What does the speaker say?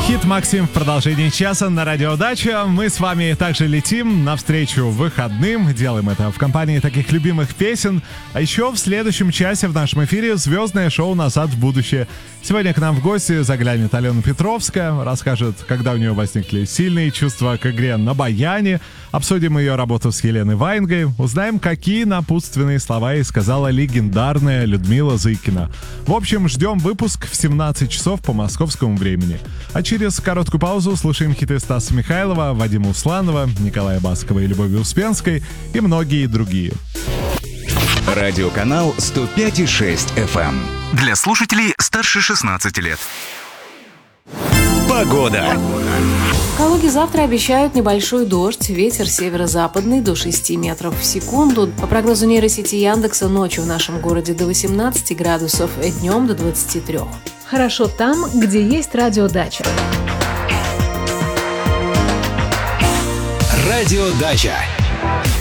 Хит Максим в продолжении часа на Радио Дача. Мы с вами также летим навстречу выходным. Делаем это в компании таких любимых песен. А еще в следующем часе в нашем эфире звездное шоу «Назад в будущее». Сегодня к нам в гости заглянет Алена Петровская, расскажет, когда у нее возникли сильные чувства к игре на баяне. Обсудим ее работу с Еленой Ваенгой. Узнаем, какие напутственные слова ей сказала легендарная Людмила Зыкина. В общем, ждем выпуск в 17 часов по московскому времени. А через короткую паузу слушаем хиты Стаса Михайлова, Вадима Усланова, Николая Баскова и Любови Успенской и многие другие. Радиоканал 105,6 FM. Для слушателей старше 16 лет. Погода. В Калуге завтра обещают небольшой дождь, ветер северо-западный до 6 метров в секунду. По прогнозу нейросети Яндекса, ночью в нашем городе до 18 градусов, днем до 23. Хорошо там, где есть радиодача. Радиодача.